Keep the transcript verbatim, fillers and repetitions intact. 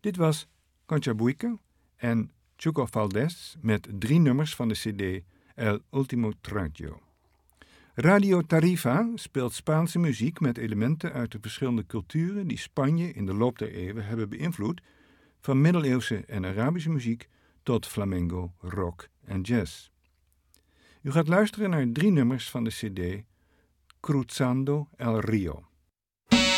Dit was Conchabuica en Chuco Valdés met drie nummers van de cd El Último Trago. Radio Tarifa speelt Spaanse muziek met elementen uit de verschillende culturen die Spanje in de loop der eeuwen hebben beïnvloed, van middeleeuwse en Arabische muziek tot flamenco, rock en jazz. U gaat luisteren naar drie nummers van de cd Cruzando el Rio.